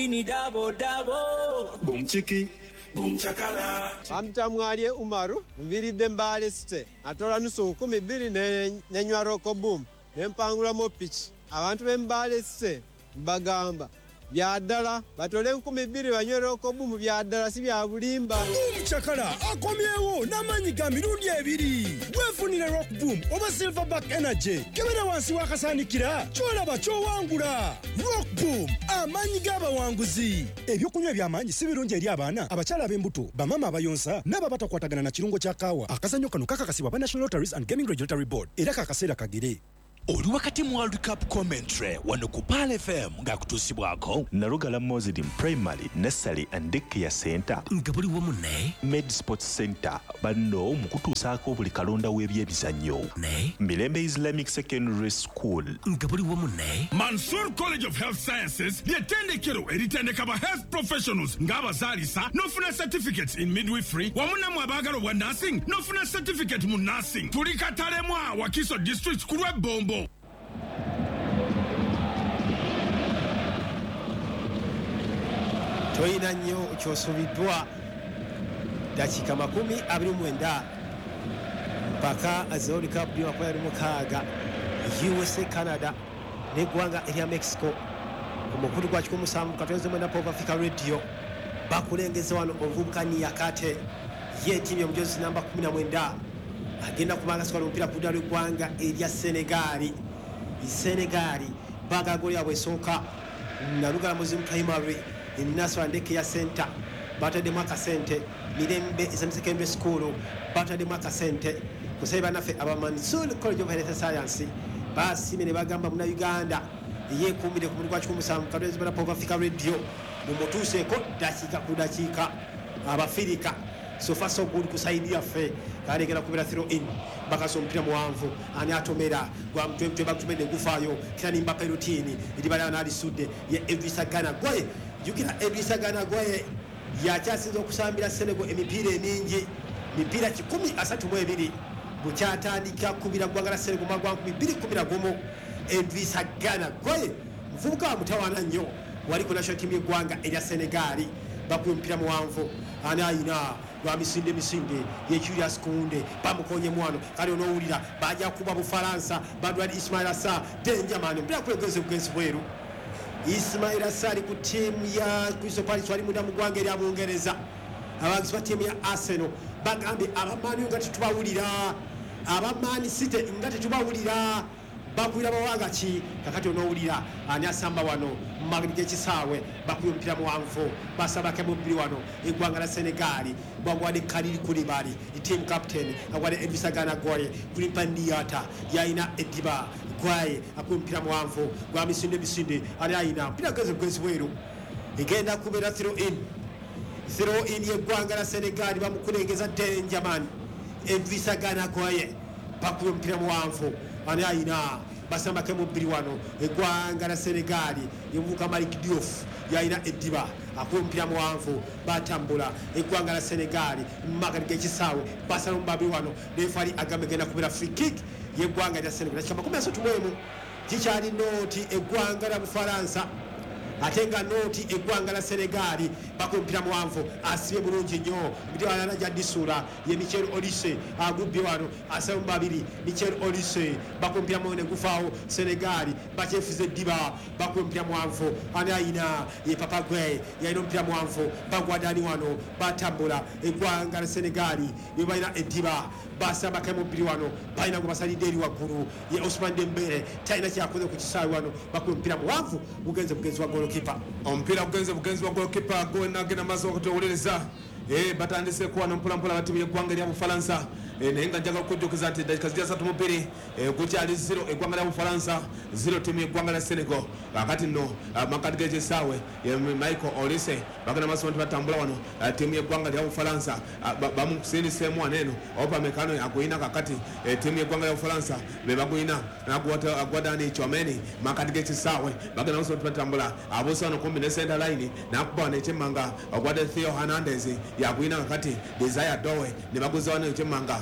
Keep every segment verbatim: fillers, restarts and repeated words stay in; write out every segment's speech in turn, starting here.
Ni dabo dabo boom chiki boom chakala amtamwalie Umaru mviridde Mbale City atola nusu kumi bbiri ne nywa roko boom nempangula mo pitch abantu be Mbale City bagamba byadala batole nkumi bbiri banywe roko boom byadala si bya bulimba boom chakala akomyewo namanyi ga mirundi ebiri wefunire rock boom oba silverback energy kebera wansi wakasanikira kyolaba kyowangula rock boom amanyi g'abawanguzi ebyokunywa ebyamanyi si birungi eri abaana abakyala ab'embuto bamama abayonsa n'ababatakwatagana na kirungo kya kaawa akazannyo kano kakakasibwa ba National Lotteries and Gaming Regulatory Board era kakaseera kagere oli wakati mu World Cup commentary wano ku Pal F M ng'akutuusibwako Narugala Muslim Primary Nursery and Daycare Center nga buli wamu ne Med Sports Center banno mu kutuusaako buli kalonda w'ebyebizannyo ne Mirembe Islamic Secondary School nga buli wamu ne Mansour College of Health Sciences ly'ettendekero eritendeka ba health professionals ng'abazaalisa n'ofuna certificates in midwifery wamu namwe abaagala obwa nursing n'ofuna certificate mu nursing tuli Katalemwa Wakiso District ku lw'Ebombo. toyina nnyo kyosubiddwa dakika makumi abiri mwenda mpaka World Cup byakuba yali mukaaga U S A Canada n'eggwanga erya Mexico omukulu gwa kikumi musanvu katonze mwenda Pop Africa Radio bakulengeza wano omuvubuka Niyakate ye tiimu omujozi namba kumi na mwenda agenda kubanga sikola omupiira ku ddala eggwanga erya Senegali Senegali baga goli yabwe esooka Narugala Muslim Primary National Daycare Center batadde mwaka sente Mirembe Islamic Secondary School batadde mwaka sente kusaiba nafe aba Mansour College of Health Science basi mene bagamba muna Uganda yekumire ku mulwa kikumi musanvu kadwezi bana Pop Africa Radio mumutuse ko dakika ku dakika abafirika so far so good kusaidia fe kalegera kubira throw in bakaso mpira muwanvu ani atomera gwa mtwemtwe bakutumende gufayo kila nimba pelotini idibala na alisude ye Edrissa Gana Gwaye yukira Edrissa Gana Gwaye yakyasiza okusambira Senegal emipira emingi mipira kikumi asatu mu ebiri bukyatandika kubira gwangala Senegal magwa bbiri kumi na gumu Edrissa Gana Gwaye mvubuka wa mutawana nnyo wali ku national team y'eggwanga erya Senegali bakumpira muwanvu ani ayina lwa misinde misinde ye Julius Kounde bamukonye mwano kali onowulira bajja kuba Bufaransa Badwali Ismail Assar Denjaman mbira kwegeze bwensi bweru Ismail Assar ku team ya Crystal Palace wali muda mugwanga eri abungereza abagizi ba team ya Arsenal bagambe abamani ngati tubawulira abamani City ngati tubawulira bakwira bawanga ki kakati onowulira ani asamba wano magije kisaawe bakuyompira muwanvu basaba ke mubiri wano eggwanga la Senegali bwagwade Kalili Kulibali team captain agwade Edrissa Gana Gwaye kuli Pandiyata yaina Ediba Gwaye akuyompira muwanvu gwa misinde misinde ani ayina mpira geze kwezi bweru igenda kubera throw in throw in yeggwanga la Senegali bamukulengeza Denjaman Edrissa Gana Gwaye bakuyompira muwanvu ani ayina basamba ke mubiri wano eggwanga la Senegali yemuka Malik Diouf yaina Ediba akumpira muwanvu batambula eggwanga la Senegali magari gekisaawe basala mbabi wano refari agamegenda kubira free kick yeggwanga lya Senegali chama kumi asatu mwemu kikyali noti eggwanga la Bufaransa atenga noti eggwanga la Senegali bakumpira muwanvu asibe bulungi nnyo bidi wala ja disura ye Michel Olise agubbi wano asaba babiri Michel Olise bakumpira mwene gufaawo Senegali bachefize Diba bakumpira muwanvu ani ayina ye Papa Gueye yaino mpira muwanvu bagwadani wano batambula eggwanga la Senegali yebaina Ediba basaba ke mubiri wano baina ngo basalide eri waggulu ye Ousmane Dembele taina kyakoze ku kisaawe wano bakumpira muwanvu bugenze bugenzi wa golo kipa ompira bugenze bugenzi wa goalkeeper go nagena mazo okutowuliriza eh batandise kuwa nompula mpula batimu y'eggwanga lya Bufaransa eh nenga njaga kujjukiza ati dakika zija satu mubiri eh kukyali zero eggwanga lya Bufaransa zero timu y'eggwanga lya Senegal akati no makati geje sawe ye Michael Olise bagana maso batambula wano timu y'eggwanga lya Bufaransa bamukusini semu aneno opa mekano yakuina kakati timu y'eggwanga lya Bufaransa be bakuina nagwata agwadani Chouameni makati geje sawe bagana maso batambula abosa no kombi ne center line nakuba ne chemanga agwada Theo Hernandez yakuina kakati Desire Dowe ne baguza wana chemanga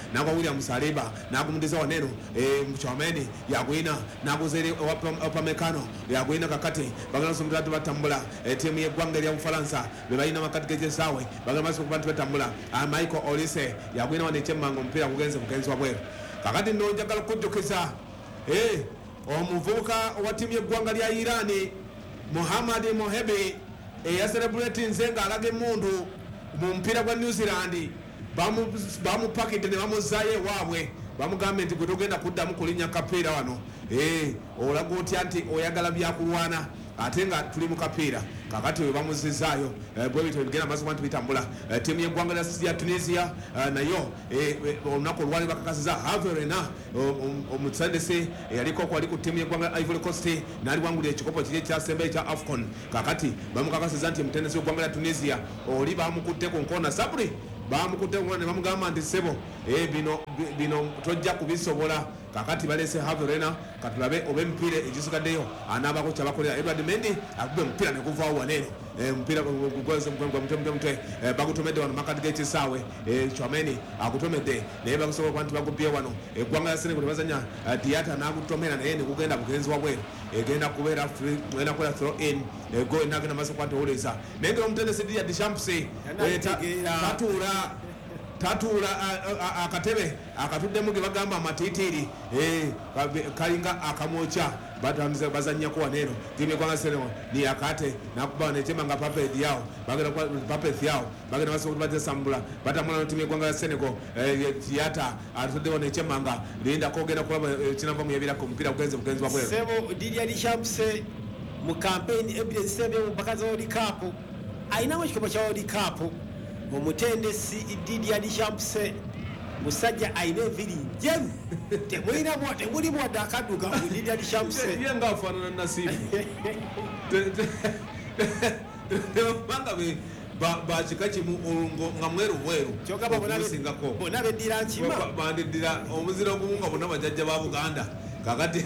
nagwa William Saliba nagumudiza waneno eh Chouameni yagwina naguzere Upamecano yagwina kakati bagala sumutatu batambula timu y'eggwanga lya Bufalansa bebalina makati gejesawe bagala maso kubantu batambula Michael Olise yagwina wane chemanga mpira kugenze mugenzi wa bweru kakati ndo njagala kujjukiza eh omuvubuka wa timu y'eggwanga lya Irani Muhammad Mohebi eya celebrate nzenga alage mundu mu mpira gwa New Zealand bamu bamu pakete ne bamuzaye waabwe bamugambe nti gutogenda kuddamu kulinya kapiira wano eh olaga oti anti oyagala byakulwana ate nga tuli mu kapiira kakati we bamuzizaayo bwe bito bigenda maso kwantu bitambula timu y'eggwanga lya Tunisia nayo olunaku olwali bakakasiza Haverena omusandese yaliko kwali ku timu y'eggwanga Ivory Coast nali wangulira ekikopo kiri ekyasembe ekya AFCON kakati bamukakasiza nti omutendesi w'eggwanga lya Tunisia oli bamukutte ku nkona Sabri bamukutte ku nkona ne bamugamba nti sebo eh bino bino tojja kubisobola kakati balese Haverena katulabe obe mpire ejisigaddeyo anabako kyabakolera Edward Mendy akube mpira ne kuvaawo waneno mpira gugweze mugwa mtembe mtwe bagutomedde wano makati g'ekisaawe Chouameni agutomedde naye bagusobola kwanti bagubye wano eggwanga lya Senegal bazanya Diata nagutomera naye ne kugenda bugenzi wa bweru egenda kubeera mwena kola throw in go nagenda maso kwanti oleza naye nga omutendesi Didier Deschamps tatuula tatula akatebe akatuddemu ge bagamba amatitiri eh kalinga akamwocha batanze bazanya kwa neno timu kwa Senegal ni akate nakuba nechemanga papet yao bagenda kwa papet yao bagenda baso kubate sambula batamwana timu kwa Senegal eh tiata atudde nechemanga linda kogenda kwa kinava mu yabira ku mpira kugenze kugenzi wabwe sebo Didier Deschamps mu campaign evidence sebe mu bakaza World Cup aina mu kikopo cha World Cup omutendesi Didier Deschamps musajja aine vili njemu temulina mwote muli mwada akaduka mu Didier Deschamps yenga afanana na Nasibu banga be ba chikachi mu olungo ngamweru weru choka babona Singapore bona bedira nchima bandidira omuzira gumunga bona bajajja ba Buganda kakati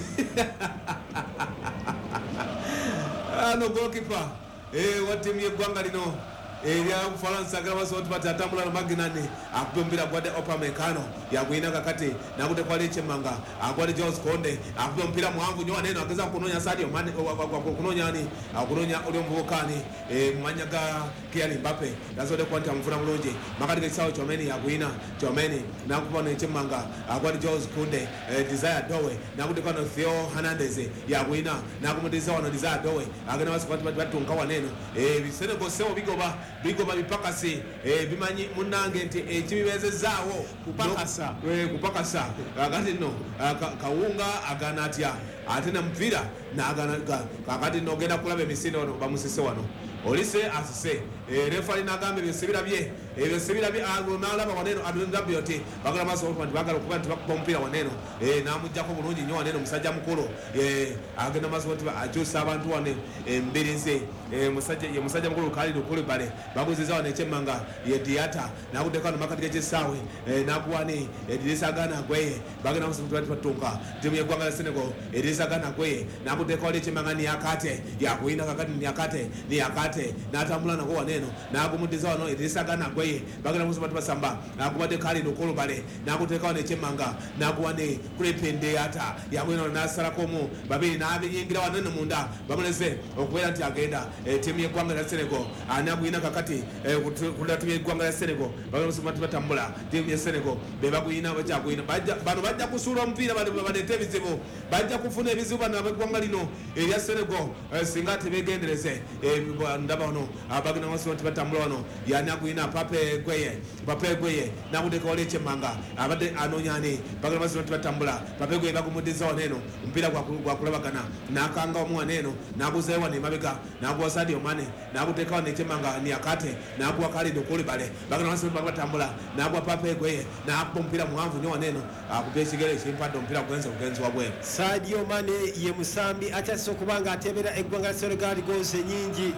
ano goalkeeper eh watimu y'eggwanga lino eya Bufalansa gaba so tupata tambula na maginane akumbira gwade Upamecano yagwina kakati nakute kwali chemanga agwade Jones Konde akumpira muhanvu nyowa neno akaza kunonya Sadio Mane kunonya ani akunonya uli mvukani e manyaga Kylian Mbappe yazode kwanta mfuna mulungi makati kesawo Chouameni yagwina Chouameni nakupona chemanga agwade Jones Konde Desire Dowe nakute kwano Theo Hernandez yagwina nakumudiza wano Desire Dowe agena basikwati batunga waneno e bisene ko sewo bigoba bigoba bipakasi eh bimanyi munange nti ekibibezezaawo kupakasa eh kupakasa kakati no kawunga aganatya ate na mpira na agana kakati no genda kulaba emisino no bamusise wano Olise asise eh refa linagambe byesibira bye ebyo sibira bye alaba waneno adundabyoti bagala maso abantu bagala kuba nti bakuba mpira waneno eh namujjako bulungi nyo waneno musajja mukulu eh agenda maso nti ajusa abantu waneno embirize eh musajja ye musajja mukulu kali dokole bale babuziza wane chemanga ye Diata nakudeka no makati gechesawe eh nakuwani Edrissa Gana gweye bagala maso nti batunga timu y'eggwanga lya Senegal Edrissa Gana gweye nakudeka ole chemanga ni akate yakuina kakati ni akate ni akate natambula nako waneno nakumudiza wano Edrissa Gana gweye bagala muso batu basamba nakubade kali dokolo bale nakuteka wane chemanga nakuwane kurepende ata yabwino nasala komu babiri nabiyingira wanene munda bamuleze okuwera nti agenda e, timu y'eggwanga lya Senegal anagwina kakati e, kula timu y'eggwanga lya Senegal bagala muso batu batambula timu ya Senegal bebagwina bachagwina bajja bano bajja kusula ompira bale badete ebizibu bajja kufuna ebizibu bano ab'eggwanga lino erya Senegal e, singa tebegendereze e, ndaba ono abagina muso batu batambula wano yanagwina Pape gweye Pape gweye nakudeka ole chemanga abade anonyani bagala muso batu batambula Pape gweye bagumudiza waneno mpira kwa kulabagana nakanga omwaneno nakuzewa ne mabega nakuwa Sadio Mane nakuteka ne chemanga ni akate nakuwa kali dokole bale bagala muso batu batambula nakuwa Pape gweye nakuwa mpira muhanvu nyo waneno akupeshigere chimpado mpira kugenza kugenzi wa bwe Sadio Mane ye musambi achaso kubanga atebera eggwanga lya Senegal goals nyingi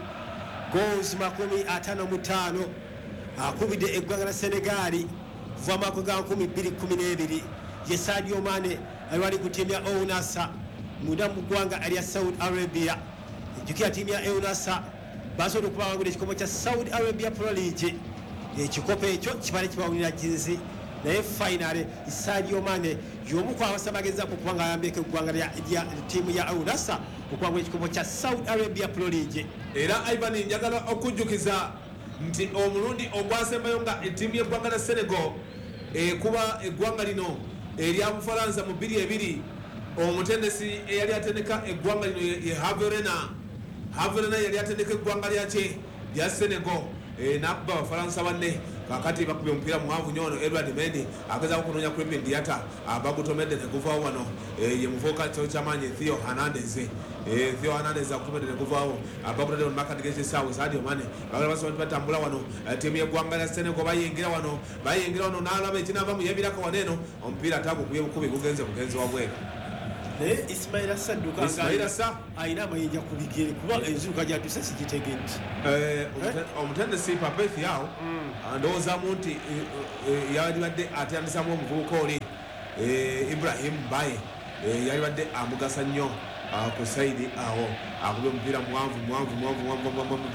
goals makumi atano mutano akubide eggwanga lya Senegal kuva mwaka gwa nkumi bbiri kumi n'ebiri ye Sadio Mane aliwali kutimya Al Nassr muda mu ggwanga lya Saudi Arabia ejjukira timu ya Al Nassr basobola okubawangula ekikopo kya Saudi Arabia Pro League ekikopo ekyo kibale kibawulira jinsi naye finale Sadio Mane y'omu ku abasaba gezaako okuba nga ayambeko eggwanga lya ttiimu ya Al Nassr okwangula ekikopo kya Saudi Arabia Pro League. Era Ivan njagala okujjukiza nti omulundi ogwasembayo nga ettiimu y'eggwanga lya Senegal ekuba eggwanga lino erya Bufalansa mu bbiri ebiri omutendesi eyali atendeka eggwanga lino ye Haverena Haverena yali atendeka eggwanga lyakye lya Senegal nakuba Abafalansa banne kakati bakubye omupiira muwanvu nnyo ono Edward Mendy agezaako kunoonya Krépin Diatta abagutomedde ne guvaawo wano ye muvubuka kyamaanyi Theo Hernandez Theo Hernandez akutomedde ne guvaawo abagutadde mu makati g'ekisaawe Sadio Mane bagala basobola nti batambula wano ttiimu y'eggwanga lya Senegal bayingira wano bayingira wano n'alaba ekinaava mu yebirako wano eno omupiira atagukubye bukubi gugenze bugenzi wabweru naye Ismaila Sadduka Ismaila Sa ayina amayinja ku bigere kuba enzuuka gyatuuse sigitege nti omutendesi Papethi yawo ndowoozamu nti yalibadde atandisamu omuvubuka oli Ibrahim Mbaye yalibadde amugasa nnyo ku sayidi awo akubye omupiira muwanvu muwanvu muwanvu muwanvu